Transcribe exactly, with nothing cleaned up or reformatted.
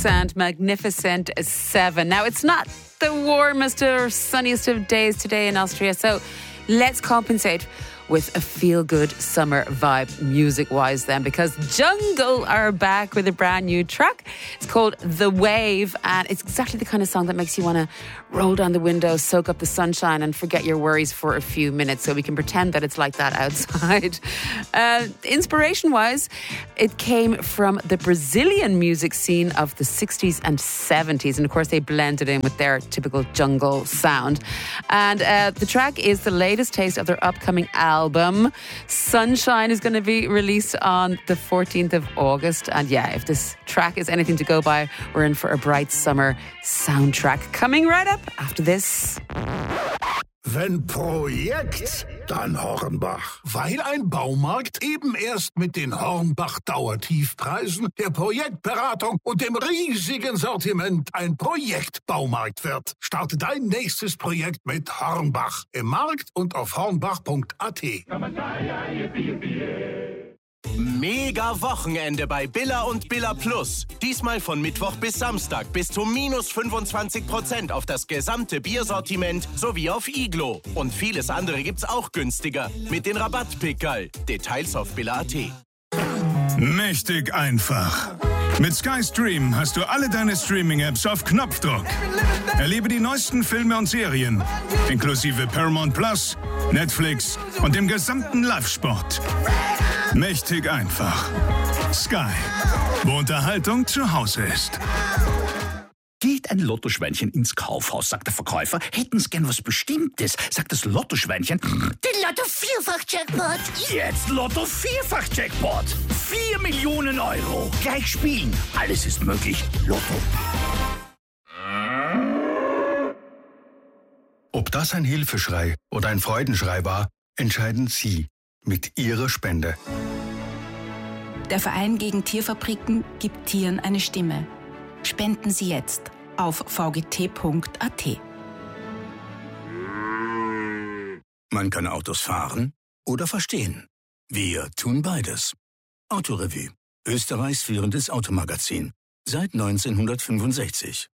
and Magnificent Seven. Now, it's not the warmest or sunniest of days today in Austria, so let's compensate with a feel-good summer vibe music-wise then, because Jungle are back with a brand new track. It's called The Wave, and it's exactly the kind of song that makes you want to roll down the window, soak up the sunshine and forget your worries for a few minutes, so we can pretend that it's like that outside. Uh, inspiration-wise, it came from the Brazilian music scene of the sixties and seventies, and of course they blended in with their typical jungle sound. And uh, the track is the latest taste of their upcoming album. album. Sunshine is going to be released on the fourteenth of August. And yeah, if this track is anything to go by, we're in for a bright summer soundtrack. Coming right up after this. Wenn Projekt, dann Hornbach. Weil ein Baumarkt eben erst mit den Hornbach-Dauertiefpreisen, der Projektberatung und dem riesigen Sortiment ein Projektbaumarkt wird. Starte dein nächstes Projekt mit Hornbach. Im Markt und auf hornbach punkt a t. Mega Wochenende bei Billa und Billa Plus. Diesmal von Mittwoch bis Samstag bis zu minus fünfundzwanzig Prozent auf das gesamte Biersortiment sowie auf Iglo. Und vieles andere gibt's auch günstiger mit den Rabattpickerl. Details auf billa punkt a t. Mächtig einfach. Mit Sky Stream hast du alle deine Streaming-Apps auf Knopfdruck. Erlebe die neuesten Filme und Serien, inklusive Paramount Plus, Netflix und dem gesamten Live-Sport. Mächtig einfach. Sky, wo Unterhaltung zu Hause ist. Geht ein Lottoschweinchen ins Kaufhaus, sagt der Verkäufer. Hätten Sie gern was Bestimmtes, sagt das Lottoschweinchen. Den Lotto-Vierfach-Jackpot. Jetzt Lotto-Vierfach-Jackpot. Vier Millionen Euro. Gleich spielen. Alles ist möglich. Lotto. Ob das ein Hilfeschrei oder ein Freudenschrei war, entscheiden Sie mit Ihrer Spende. Der Verein gegen Tierfabriken gibt Tieren eine Stimme. Spenden Sie jetzt auf v g t punkt a t. Man kann Autos fahren oder verstehen. Wir tun beides. Autorevue, Österreichs führendes Automagazin. Seit neunzehnhundertfünfundsechzig.